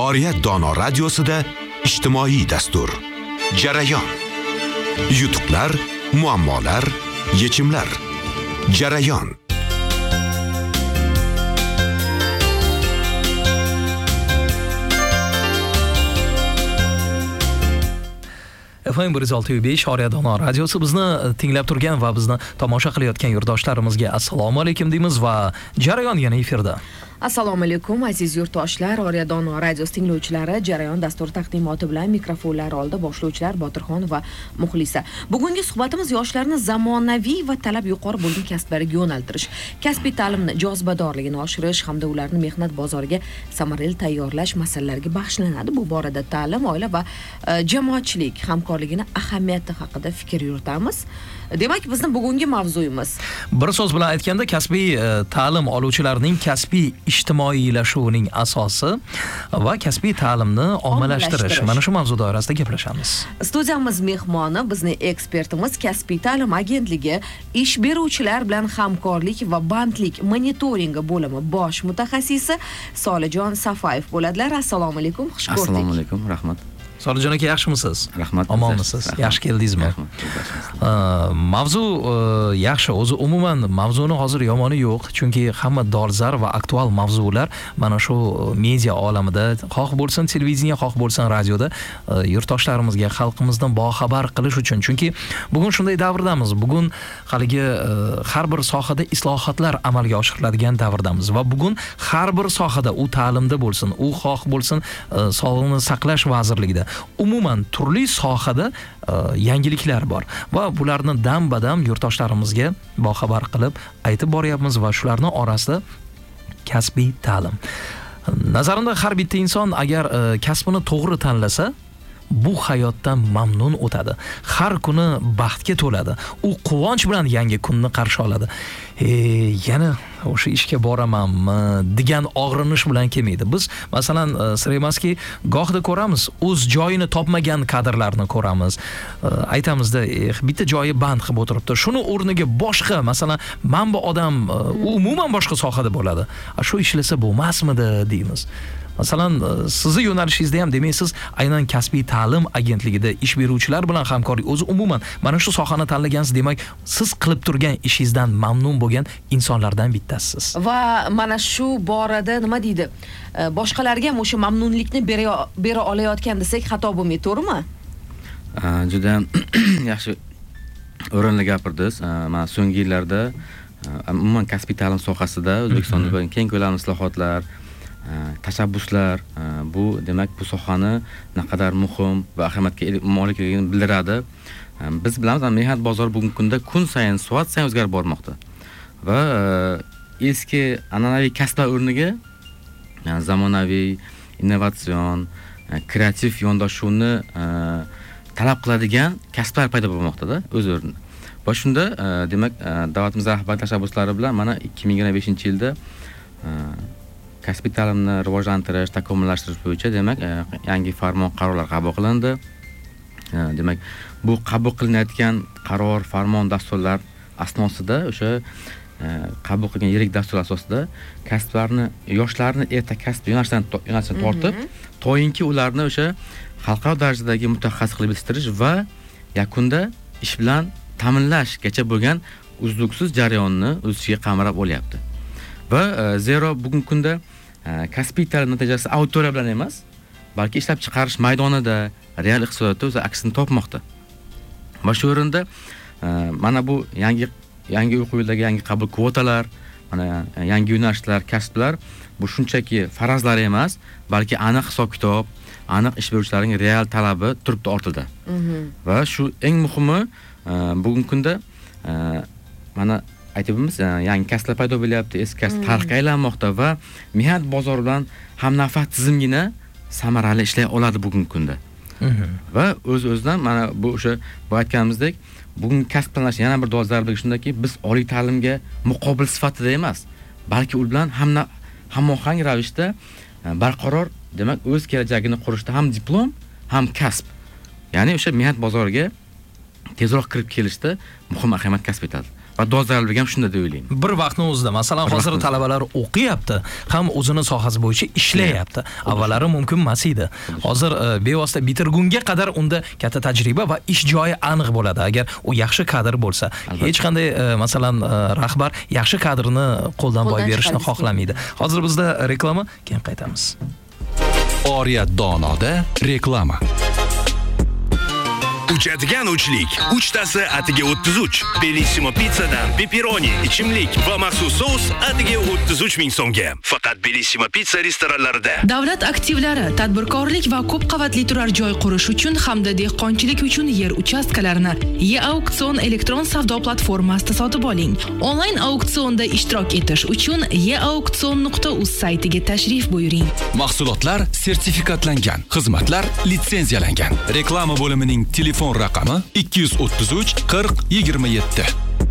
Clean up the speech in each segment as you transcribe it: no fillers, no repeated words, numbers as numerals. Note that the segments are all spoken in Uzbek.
Oriyat dono radiosida ijtimoiy dastur. Jarayon. Yutuqlar, muammolar, yechimlar. Jarayon. FM 106.5 Oriyat dono radiosi bizni tinglab turgan va bizni tomosha qilayotgan yurtdoshlarimizga assalomu alaykum deymiz va jarayon yana efirda. Assalomu alaykum aziz yurtdoshlar, Oriyat dono radiosi tinglovchilari, jarayon dastur taqdimoti bilan mikrofonlar oldida boshlovchilar Botirxon va Muxlisa. Bugungi suhbatimiz yoshlarni zamonaviy va talab yuqori bo'lgan kasblarga yo'naltirish, kasbiy ta'limni jozibadorligini oshirish hamda ularni mehnat bozoriga samarali tayyorlash masalalariga bag'ishlanadi. Bu borada ta'lim, oila va jamoatchilik hamkorligini ahamiyati haqida fikr yuritamiz. Demak, bizning bugungi mavzuyimiz. Bir so'z bilan aytganda, kasbiy ta'lim oluvchilarning kasbiy ijtimoiylashuvining asosi va kasbiy ta'limni ommalashtirish. Mana shu mavzu doirasida gaplashamiz. Studiyamiz mehmoni bizning ekspertimiz kasbiy ta'lim agentligi ish beruvchilar bilan hamkorlik va bandlik monitoringi bo'limi bosh mutaxassisi Solijon Safayev bo'ladilar. Assalomu alaykum, xush ko'rdik. Assalomu alaykum, rahmat. Solijon aka, yaxshimisiz? Rahmat. Omonmisiz? Yaxshi keldingizmi? Mavzu yaxshi. O'zi umuman mavzuni hozir yomoni yo'q, chunki hamma dolzarb va aktual mavzular mana shu media olamida, xoh bo'lsin televideniya, xoh bo'lsin radioda yurtdoshlarimizga, xalqimizdan boxabar qilish uchun. Chunki bugun shunday davrdamiz. Bugun haligi har bir sohada islohotlar amalga oshiriladigan davrdamiz va bugun har bir sohada, u ta'limda bo'lsin, u xoh bo'lsin sog'liqni saqlash vazirligida, umuman turli sohada yangiliklar bor va bularni dam-badam yurtdoshlarimizga boxabar qilib aytib boryapmiz va shularning orasida kasbiy ta'lim. Nazarimda har bitta inson agar kasbini to'g'ri tanlasa, bu hayotdan mamnun o'tadi. Har kuni baxtga to'ladi. U quvonch bilan yangi kunni qarshi oladi. Yana o'sha ishga boramanmi degan og'rinish bilan kelmaydi. Biz masalan sir emaski, gohida ko'ramiz, o'z joyini topmagan kadrlarni ko'ramiz. Aytamizda, bitta joyi band qilib o'tiribdi. Shuni o'rniga boshqa, masalan, manba odam umuman boshqa sohada bo'ladi. Shu ishlasa bo'lmasmidi deymiz. Masalan, sizni yo'nalishingizda ham demak, siz aynan kasbiy ta'lim agentligida ish beruvchilar bilan hamkorlik, o'zi umuman mana shu sohani tanlagansiz, demak, siz qilib turgan ishingizdan mamnun bo'lgan insonlardan bittasisiz. Va mana shu borada nima deydi? Boshqalarga ham o'sha mamnunlikni bera olayotgan desak xato bo'lmaydi, to'g'rimi? Juda yaxshi o'rinli gapirdingiz. Mana so'nggi yillarda umuman kasbiy ta'lim sohasida O'zbekistonda bo'lgan keng ko'lamli islohotlar, tashabbuslar, bu demak bu sohani naqadar muhim va ahamiyatga molikligini bildiradi. Biz bilamiz, mehnat bozori bugungi kunda kun sayin, soat sayin o'zgarib bormoqda. Va eski an'anaviy kasblar o'rniga zamonaviy, innovatsion, kreativ yondashuvni talab qiladigan kasblar paydo bo'lmoqda-da o'z o'rnida. Va shunda demak davlatimiz rahbari tashabbuslari bilan mana 2025-yilda kasbiy ta'limni rivojlantirish, takomillashtirish bo'yicha demak yangi farmon, qarorlar qabul qilindi. Demak, bu qabul qilinayotgan qaror, farmon, dasturlar asnosida o'sha qabul qilgan yirik dastur asosida kasblarni, yoshlarni erta kasb yo'nalishidan tortib, to'yinki ularni o'sha xalqaro darajadagi mutaxassis qilib yetishtirish va yakunda ish bilan ta'minlashgacha bo'lgan uzluksiz jarayonni o'z ichiga qamrab olyapti. Va zero bugungi kunda kasbiy ta'lim natijasi auditoriya bilan emas, balki ishlab chiqarish maydonida, real iqtisodiyotda o'z aksini topmoqda. Va shu o'rinda mana bu yangi o'quv yilidagi yangi qabul kvotalar, mana yangi yo'nalishlar, kasblar bu shunchaki farazlar emas, balki aniq hisob-kitob, aniq ish beruvchilarning real talabi turibdi ortida. Va shu eng muhimi bugungi kunda mana aytibmiz, yangi kasblar paydo bo'lyapti, eski kasb tarixga aylanmoqda va mehnat bozori bilan hamnafas tizimgina samarali ishlay oladi bugungi kunda. Va o'z-o'zidan mana bu o'sha bu aytganimizdek, bugungi kasb tanlash yana bir dolzarbligi shundaki, biz oliy ta'limga muqobil sifatida emas, balki u bilan hamohang ravishda barqaror, demak, o'z kelajagini qurishda ham diplom, ham kasb, ya'ni o'sha mehnat bozoriga tezroq kirib kelishda muhim ahamiyat kasb etadi. va dolzarbligi ham shunda deb o'ylayman. Bir vaqtning o'zida, masalan, hozir talabalar o'qiyapti, ham o'zini sohasi bo'yicha ishlayapti. Avvallari mumkin emas edi. Hozir bevosita bitirgunga qadar unda katta tajriba va ish joyi aniq bo'ladi agar u yaxshi kadr bo'lsa. Hech qanday masalan rahbar yaxshi kadrni qo'ldan boy berishni xohlamaydi. Hozir bizda reklama, keyin qaytamiz. Oriyat donoda reklama. Uchadigan uchlik. Uchtasi atiga 33. Bellissimo pizzadan pepperoni, ichimlik va maxsus sous atiga 33 ming so'mga. Faqat Bellissimo pizza restoranlarida. Davlat aktivlari, tadbirkorlik va ko'p qavatli turar joy qurish uchun hamda dehqonchilik uchun yer uchastkalarini E-auksion elektron savdo platformasida sotib oling. Onlayn auksionda ishtirok etish uchun eauksion.uz saytiga tashrif buyuring. Mahsulotlar sertifikatlangan, xizmatlar litsenziyalangan. Reklama bo'limining telefon raqami 233 40 27.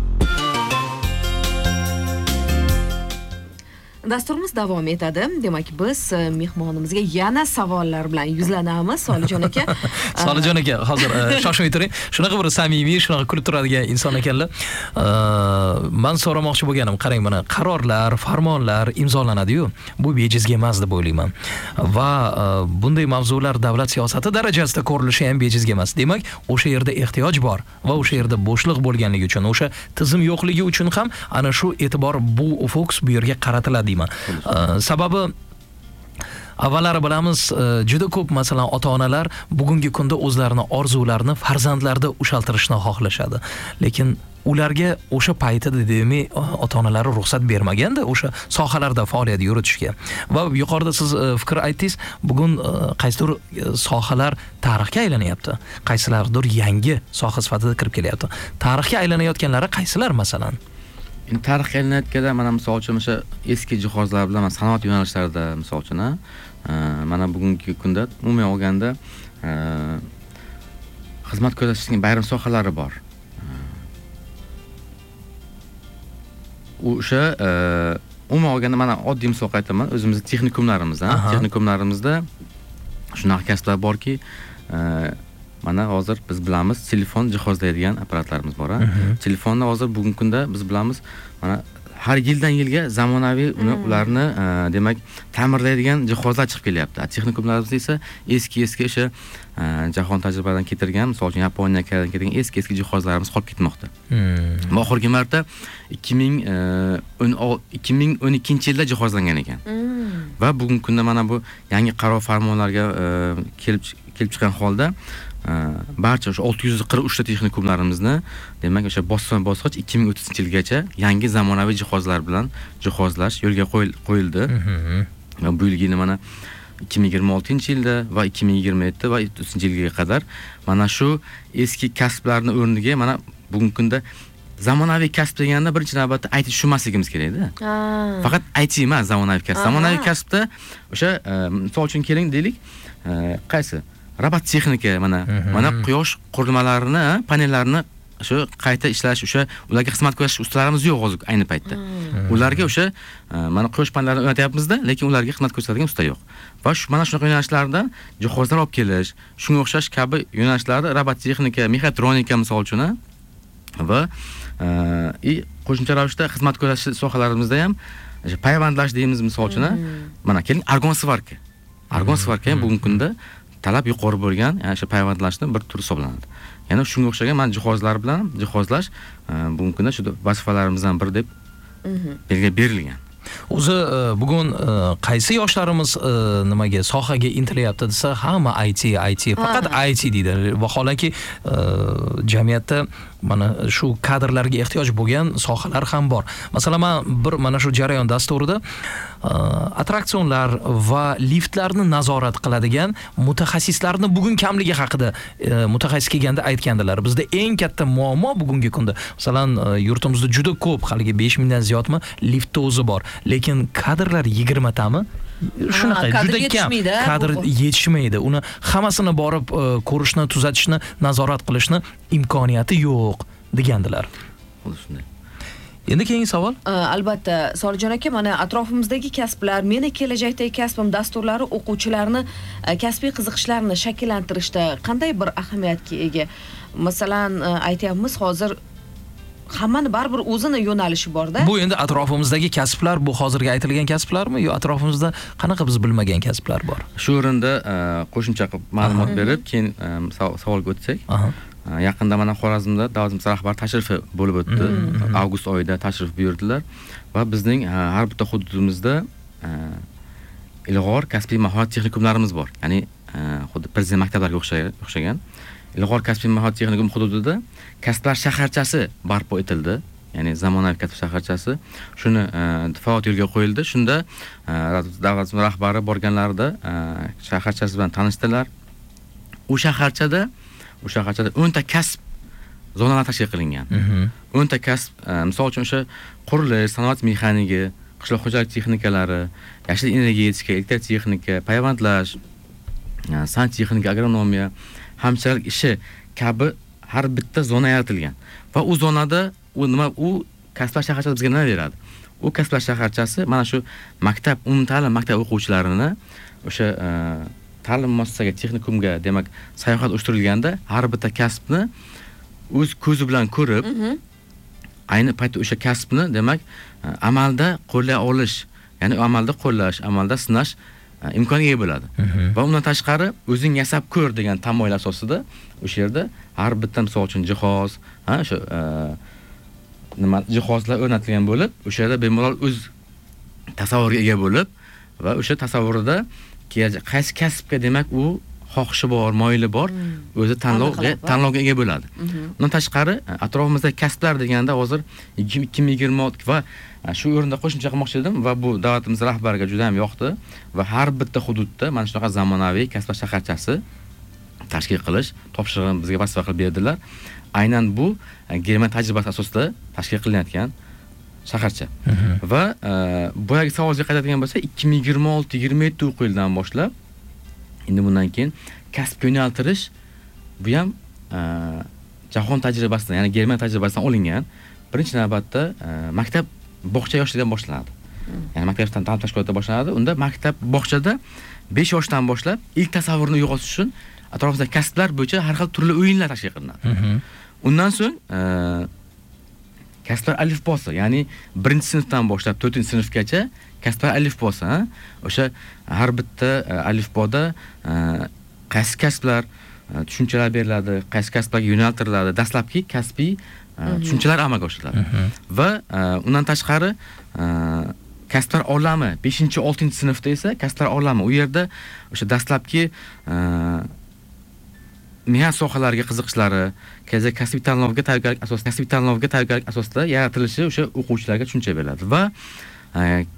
Dasturimiz davom etadi. Demak, biz mehmonimizga yana savollar bilan yuzlanamiz. Solijon aka. Solijon aka, hozir shoshmay turing. Shunaqa bir samimiy, shunaqa kulib turadigan inson ekanlar. Men so'ramoqchi bo'lganim, qarang, mana qarorlar, farmonlar imzolanadi-yu, bu bejizga emas deb o'ylayman. Va bunday mavzular davlat siyosati darajasida ko'rilishi ham bejizga emas. Demak, o'sha yerda ehtiyoj bor va o'sha yerda bo'shliq bo'lganligi uchun, o'sha tizim yo'qligi uchun ham ana shu e'tibor, bu fokus bu yerga qaratiladi. Sababi avvallari bilamiz, juda ko'p masalan ota-onalar bugungi kunda o'zlarining orzularini farzandlarda ushaltirishni xohlashadi. Lekin ularga o'sha paytida demak ota-onalari ruxsat bermaganda o'sha sohalarda faoliyat yuritishga. Va yuqorida siz fikr aytdingiz, bugun qaysidir sohalar tarixga aylanyapti, qaysilardir yangi soha sifatida kirib kelyapti. Tarixga aylanayotganlari qaysilar masalan? Tarixga aylanayotganda mana misol uchun o'sha eski jihozlar bilan sanoat yo'nalishlarida misol uchun mana bugungi kunda umuman olganda xizmat ko'rsatishning bayram sohalari bor. O'sha umuman olganda mana oddiy misol aytaman, o'zimizning texnikumlarimizda shunaqa kasblar borki, mana hozir biz bilamiz, telefon jihozlaydigan apparatlarimiz bor. Telefonni hozir bugungi kunda biz bilamiz, mana har yildan yilga zamonaviy ularni demak ta'mirlaydigan jihozlar chiqib kelyapti. Texnikumlarimizda esa eski o'sha jahon tajribasidan keltirgan, misol uchun Yaponiyadan kelgan eski jihozlarimiz qolib ketmoqda. Va oxirgi marta 2012-yilda jihozlangan ekan. Va bugungi kunda mana bu yangi qaror farmonlarga kelib chiqqan holda barcha o'sha 643 ta texnikumlarimizni demak o'sha bosqich 2030-yilgacha yangi zamonaviy jihozlar bilan jihozlash yo'lga qo'yildi. Va bu yilgi mana 2026-yilda va 2027 va 30-yilga qadar mana shu eski kasblarni o'rniga mana bugungi kunda zamonaviy kasb deganda birinchi navbatda IT tushunmasligimiz kerak-da. Faqat IT emas zamonaviy kasb. Zamonaviy kasbda o'sha misol uchun keling deylik, qaysi robot texnika mana quyosh qurilmalarini, panellarini shu qayta ishlash, o'sha ularga xizmat ko'rsatish ustalarimiz yo'q hozir ayni paytda. Ularga o'sha mana quyosh pannellarini o'rnatyapmiz-da, lekin ularga xizmat ko'rsatadigan usta yo'q. Va mana shunaqa yo'nalishlarda jihozlar olib kelish, shunga o'xshash kabi yo'nalishlarda robot texnika, mexatronika misol uchun va qo'shimcha ravishda xizmat ko'rsatish sohalarimizda ham payvandlash deymiz misol uchun. Mana keling, argon svarka. Argon svarka ham bugungi kunda talab yuqori bo'lgan, ya'ni o'sha payvandlashning bir turi hisoblanadi. Ya'ni shunga o'xshagan mana jihozlar bilan jihozlash bugungi kunda shu vazifalarimizdan biri deb berilgan. O'zi bugun qaysi yoshlarimiz nimaga sohaga intilyapti desa, hamma IT, faqat IT deydi. Vaholanki jamiyatda mana shu kadrlarga ehtiyoj bo'lgan sohalar ham bor. Masalan, mana shu jarayon dasturida attraksionlar va liftlarni nazorat qiladigan mutaxassislarni bugun kamligi haqida mutaxassis kelganda aytgandilar. Bizda eng katta muammo bugungi kunda, masalan, yurtimizda juda ko'p, haligi 5000 dan ziyodmi liftda o'zi bor, lekin kadrlar 20 tami shunaqa juda kam kadr yetishmaydi. Uni hammasini borib ko'rishni, tuzatishni, nazorat qilishni imkoniyati yo'q degandilar. Shunday. Endi keyingi savol? Albatta, Solijon aka, mana atrofimizdagi kasblar, meni kelajakdagi kasbim dasturlari o'quvchilarni kasbiy qiziqishlarini shakllantirishda qanday bir ahamiyatga ega? Masalan, aytayapmiz hozir hammani baribir o'zini yo'nalishi borda. Bu endi atrofimizdagi kasblar, bu hozirgi aytilgan kasblarmi yo atrofimizda qanaqa biz bilmagan kasblar bor? Shu o'rinda qo'shimcha qilib ma'lumot berib, keyin savolga o'tsak. Yaqinda mana Xorazmda davlat rahbari tashrifi bo'lib o'tdi. Avgust oyida tashrif buyurdilar va bizning har bitta hududimizda ilg'or kasbiy mahorat texnikumlarimiz bor. Ya'ni xuddi prezident maktablariga o'xshagan ilg'or kasbiy mahorat texnikum hududida kasblar shaharchasi barpo etildi. Ya'ni zamonaviy kasb shaharchasi. Shuni faol yo'lga qo'yildi. Shunda davlat rahbari borganlarida shaharchasi bilan tanishdilar. U shaharchada 10 ta kasb zonalar tashkil qilingan. 10 ta kasb, misol uchun o'sha qurilish, sanoat mexaniki, qishloq xo'jalik texnikalari, yashil energetika, elektr texnika, payvandlash, san texnika, agronomiya, hamshiralik ishi kabi har bitta zona yaratilgan. Va u zonada u kasblar shaharchasi bizga nima beradi? U kasblar shaharchasi mana shu maktab, umumta'lim maktab o'quvchilarini o'sha ta'lim muassasasiga, texnikumga, demak, sayohat uyushtirilganda har bitta kasbni o'z ko'zi bilan ko'rib, ayni paytda o'sha kasbni, demak, amalda qo'llay olish, ya'ni amalda qo'llash, amalda sinash imkoniga ega bo'ladi. Va undan tashqari o'zing yasab ko'r degan tamoyil asosida o'sha yerda har bitta misol uchun jihoz, o'sha jihozlar o'rnatilgan bo'lib, o'sha yerda bemalol o'z tasavvuriga ega bo'lib va o'sha tasavvurida qaysi kasbga, demak, u xohishi bor, moyili bor, o'zi tanlovga ega bo'ladi. Undan tashqari atrofimizdagi kasblar deganda hozir 2026 va shu o'rinda qo'shimcha qilmoqchi edim va bu davlatimiz rahbariga juda ham yoqdi va har bitta hududda mana shunaqa zamonaviy kasblar shaharchasi tashkil qilish topshirig'ini bizga vazifa qilib berdilar. Aynan bu Germaniya tajribasi asosida tashkil qilinayotgan shaharcha. Va boyagi savolga qaytadigan bo'lsa, 2026-27 o'quv yilidan boshlab endi bundan keyin kasbga yo'naltirish bu ham jahon tajribasidan, ya'ni Germaniya tajribasidan olingan. Birinchi navbatda maktab bog'cha yoshidan boshlanadi. Ya'ni maktabdan ta'lim tashkilotida boshlanadi. Unda maktab bog'chada 5 yoshdan boshlab ilk tasavvurni uyg'otish uchun atrofimizda kasblar bo'yicha har xil turli o'yinlar tashkil qilinadi. Undan so'ng kasblar alifbosi, ya'ni 1-sinfdan boshlab 4-sinfgacha kasblar alifbosi, o'sha har bitta alifboda qaysi kasblar tushunchalar beriladi, qaysi kasblarga yo'naltiriladi, dastlabki kasbiy tushunchalar amalga oshiriladi. Va undan tashqari kasblar olami 5-6-sinfda esa kasblar olami, u yerda o'sha dastlabki mehnat sohalariga qiziqishlari, kasbiy tanlovga tayyorgarlik asosida, yaratilishi o'sha o'quvchilarga tushuncha beriladi va